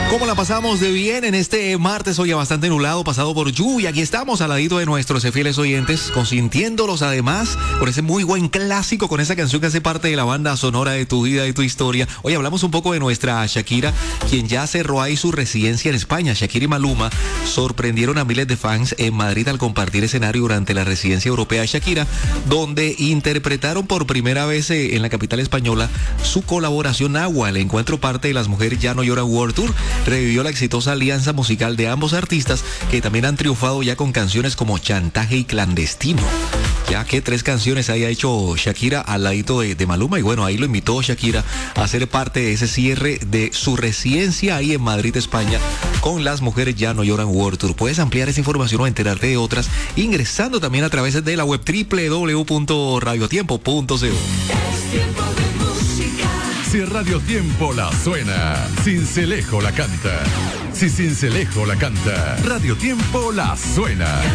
¿Cómo la pasamos de bien en este martes hoy bastante nublado, pasado por lluvia? Aquí estamos al ladito de nuestros fieles oyentes, consintiéndolos además con ese muy buen clásico, con esa canción que hace parte de la banda sonora de tu vida y tu historia. Hoy hablamos un poco de nuestra Shakira, quien ya cerró ahí su residencia en España. Shakira y Maluma sorprendieron a miles de fans en Madrid al compartir escenario durante la residencia europea de Shakira, donde interpretaron por primera vez en la capital española su colaboración Agua. El encuentro parte de Las Mujeres Ya No Lloran World Tour revivió la exitosa alianza musical de ambos artistas, que también han triunfado ya con canciones como Chantaje y Clandestino. Ya que 3 canciones haya hecho Shakira al ladito de Maluma, y bueno, ahí lo invitó Shakira a ser parte de ese cierre de su residencia ahí en Madrid, España, con Las Mujeres Ya No Lloran World Tour. Puedes ampliar esa información o enterarte de otras ingresando también a través de la web www.radiotiempo.co. Si Radio Tiempo la suena, Sincelejo la canta. Si Sincelejo la canta, Radio Tiempo la suena.